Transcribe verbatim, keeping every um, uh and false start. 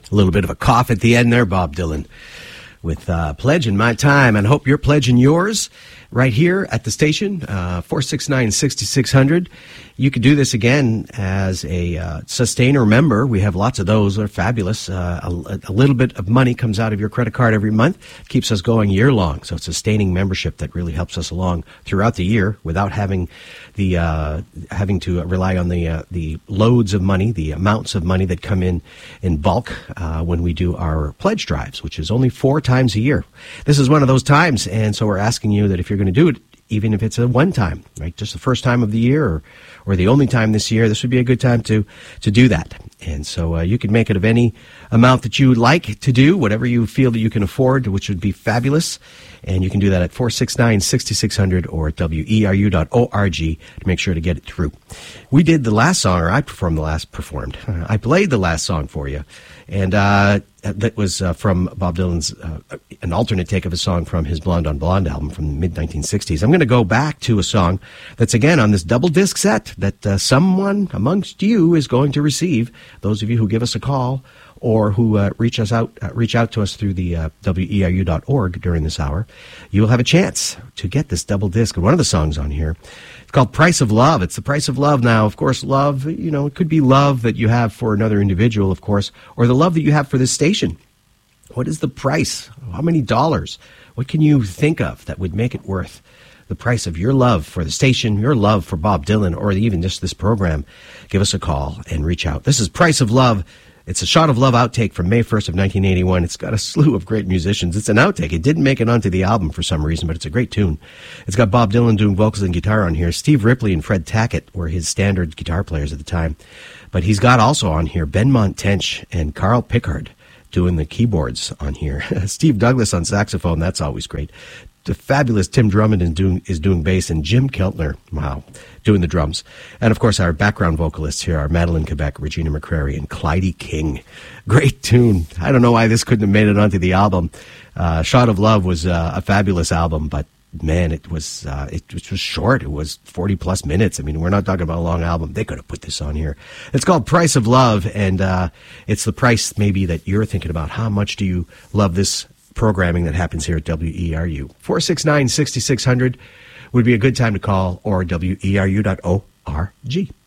A little bit of a cough at the end there, Bob Dylan, with uh, Pledging My Time. And I hope you're pledging yours right here at the station, uh, four six nine, six six zero zero. You could do this again as a uh, sustainer member. We have lots of those. They're fabulous. Uh, a, a little bit of money comes out of your credit card every month. Keeps us going year long. So it's a sustaining membership that really helps us along throughout the year without having the uh, having to rely on the uh, the loads of money, the amounts of money that come in in bulk uh, when we do our pledge drives, which is only four times a year. This is one of those times, and so we're asking you that if you're going to do it, even if it's a one time, right, just the first time of the year or, or the only time this year, this would be a good time to, to do that. And so uh, you can make it of any amount that you would like to do, whatever you feel that you can afford, which would be fabulous. And you can do that at four six nine, six six zero zero or at W E R U dot org to make sure to get it through. We did the last song, or I performed the last, performed. I played the last song for you. And uh, that was uh, from Bob Dylan's, uh, an alternate take of a song from his Blonde on Blonde album from the mid nineteen sixties. I'm going to go back to a song that's, again, on this double disc set that uh, someone amongst you is going to receive, those of you who give us a call or who uh, reach us out, uh, reach out to us through the uh, W E R U dot org during this hour. You will have a chance to get this double disc. And one of the songs on here, it's called Price of Love. It's the price of love. Now, of course, love, you know, it could be love that you have for another individual, of course, or the love that you have for this station. What is the price? How many dollars? What can you think of that would make it worth the price of your love for the station, your love for Bob Dylan, or even just this program? Give us a call and reach out. This is Price of Love. It's a Shot of Love outtake from May first of nineteen eighty-one. It's got a slew of great musicians. It's an outtake. It didn't make it onto the album for some reason, but it's a great tune. It's got Bob Dylan doing vocals and guitar on here. Steve Ripley and Fred Tackett were his standard guitar players at the time. But he's got also on here Benmont Tench and Carl Pickard doing the keyboards on here. Steve Douglas on saxophone. That's always great. The fabulous Tim Drummond is doing, is doing bass, and Jim Keltner, wow, doing the drums. And, of course, our background vocalists here are Madeline Quebec, Regina McCrary, and Clyde King. Great tune. I don't know why this couldn't have made it onto the album. Uh, Shot of Love was uh, a fabulous album, but, man, it was uh, it, it was short. It was forty-plus minutes. I mean, we're not talking about a long album. They could have put this on here. It's called Price of Love, and uh, it's the price maybe that you're thinking about. How much do you love this programming that happens here at W E R U? four six nine, six six zero zero would be a good time to call, or W E R U dot org.